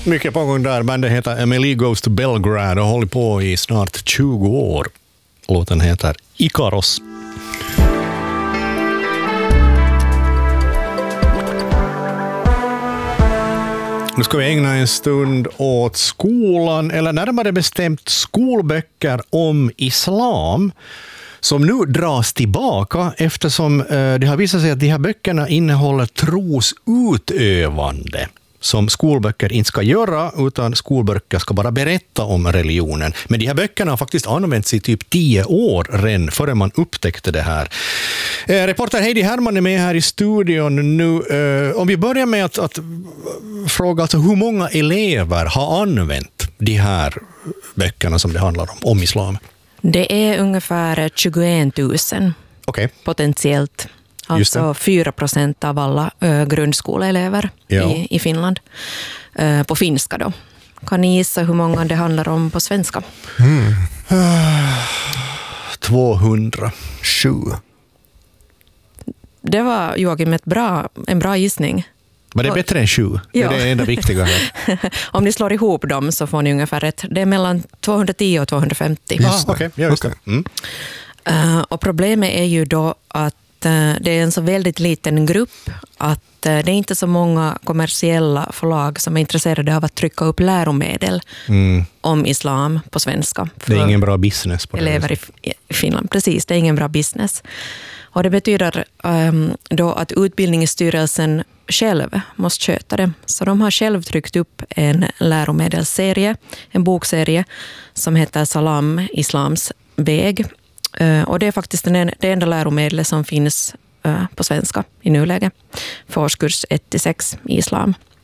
Mycket på gång där. Bandet heter Emily Goes to Belgrade och håller på i snart 20 år. Låten heter Ikaros. Nu ska vi ägna en stund åt skolan, eller närmare bestämt skolböcker om islam, som nu dras tillbaka eftersom det har visat sig att de här böckerna innehåller trosutövande som skolböcker inte ska göra, utan skolböcker ska bara berätta om religionen. Men de här böckerna har faktiskt använts i typ 10 år redan före man upptäckte det här. Reporter Heidi Herman är med här i studion nu. Om vi börjar med att fråga alltså, hur många elever har använt de här böckerna som det handlar om islam? Det är ungefär 21 000 potentiellt. Alltså 4% av alla grundskoleelever i Finland. På finska då. Kan ni gissa hur många det handlar om på svenska? 207. Det var Joakim en bra gissning. Men det är bättre än 7. Ja. Det är det enda viktiga här. Om ni slår ihop dem så får ni ungefär rätt. Det är mellan 210 och 250. Just det. Och problemet är ju då att det är en så väldigt liten grupp att det är inte så många kommersiella förlag som är intresserade av att trycka upp läromedel om islam på svenska. Det är ingen bra business på det. Elever i Finland. Precis, det är ingen bra business. Och det betyder då att utbildningsstyrelsen själv måste sköta det. Så de har själv tryckt upp en läromedelsserie, en bokserie som heter Salam, Islams väg. Och det är faktiskt det enda läromedlet som finns på svenska i nuläget för årskurs 1-6 i islam.